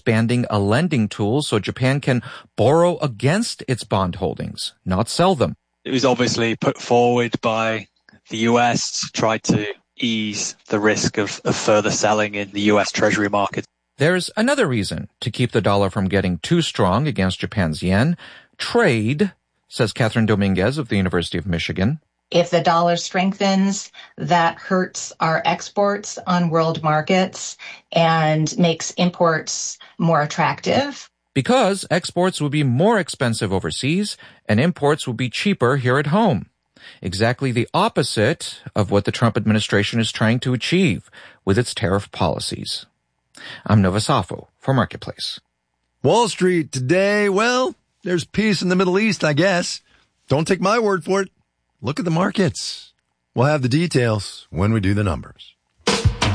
expanding a lending tool so Japan can borrow against its bond holdings, not sell them. It was obviously put forward by the US to try to ease the risk of further selling in the US Treasury market. There's another reason to keep the dollar from getting too strong against Japan's yen. Trade, says Catherine Dominguez of the University of Michigan. If the dollar strengthens, that hurts our exports on world markets and makes imports more attractive. Because exports would be more expensive overseas and imports would be cheaper here at home. Exactly the opposite of what the Trump administration is trying to achieve with its tariff policies. I'm Nova Safo for Marketplace. Wall Street today, well, there's peace in the Middle East, I guess. Don't take my word for it. Look at the markets. We'll have the details when we do the numbers.